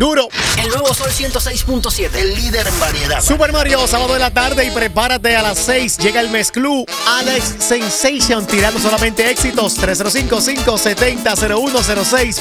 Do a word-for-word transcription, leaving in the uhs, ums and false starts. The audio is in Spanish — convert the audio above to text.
Duro. El nuevo Sol ciento seis punto siete. El líder en variedad. Super Mario, sábado de la tarde y prepárate a las seis. Llega el Mezclú. Alex Sensation tirando solamente éxitos. tres cero cinco, cinco siete cero, cero uno cero seis.